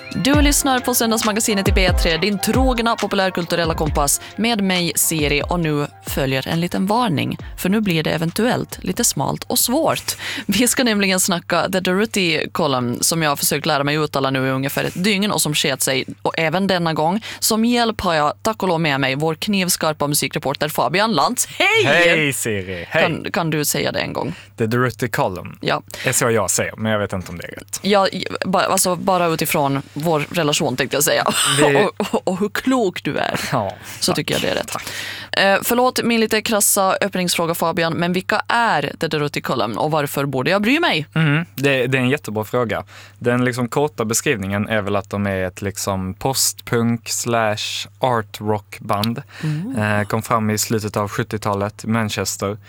Du lyssnar på Söndagsmagasinet i B3, din trogna populärkulturella kompass med mig, Siri, och nu följer en liten varning, för nu blir det eventuellt lite smalt och svårt. Vi ska nämligen snacka The Dirty Column, som jag har försökt lära mig uttala nu i ungefär ett dygn och som sket sig, och även denna gång. Som hjälp har jag, tack och lov, med mig vår knivskarpa musikreporter Fabian Lantz. Hej! Hej Siri, hej! Kan du säga det en gång? The Dirty Column. Ja. Det är så jag säger, men jag vet inte om det är rätt. Ja, alltså bara utifrån vår relation tänkte jag säga. Och hur klok du är. Ja, så tycker jag det är rätt. Förlåt min lite krassa öppningsfråga, Fabian, men vilka är The Dirty Column och varför borde jag bry mig? Det är en jättebra fråga. Den liksom korta beskrivningen är väl att de är ett liksom postpunk / art rock band. Kom fram i slutet av 70-talet i Manchester.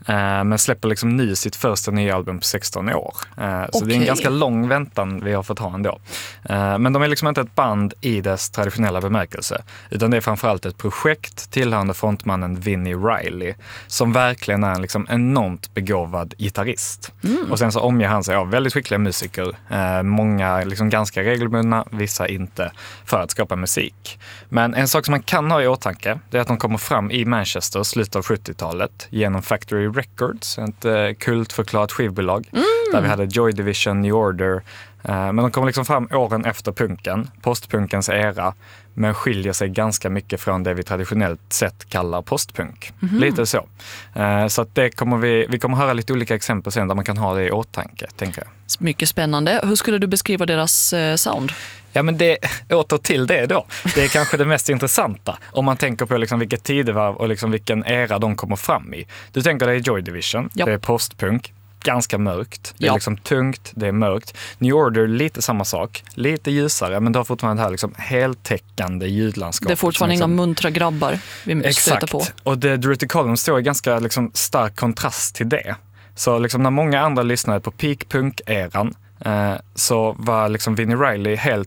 Men släpper liksom sitt första nya album på 16 år. Så det är en ganska lång väntan vi har fått ha ändå. Men de är liksom inte ett band i dess traditionella bemärkelse, utan det är framförallt ett projekt tillhörande frontmannen Vinnie Riley, som verkligen är en liksom enormt begåvad gitarrist. Och sen så omger han sig av väldigt skickliga musiker, många liksom ganska regelbundna, vissa inte, för att skapa musik. Men en sak som man kan ha i åtanke, det är att de kommer fram i Manchester slutet av 70-talet genom Factory Records, ett kultförklarat skivbolag där vi hade Joy Division, New Order. Men de kommer liksom fram åren efter punken, postpunkens era, men skiljer sig ganska mycket från det vi traditionellt sett kallar postpunk. Lite så. Så att det kommer vi kommer höra lite olika exempel sen där man kan ha det i åtanke, tänker jag. Mycket spännande. Hur skulle du beskriva deras sound? Ja, men åter till det då. Det är kanske det mest intressanta om man tänker på liksom vilket tidevarv och liksom vilken era de kommer fram i. Du tänker dig Joy Division, det är postpunk. Ganska mörkt. Det är liksom tungt, det är mörkt. New Order, lite samma sak. Lite ljusare, men det har fortfarande det här liksom heltäckande ljudlandskapet. Det är fortfarande liksom, inga muntra grabbar vi stöter på. Och The Dirty Column står i ganska liksom stark kontrast till det. Så liksom när många andra lyssnade på peak punk-eran så var liksom Vinnie Riley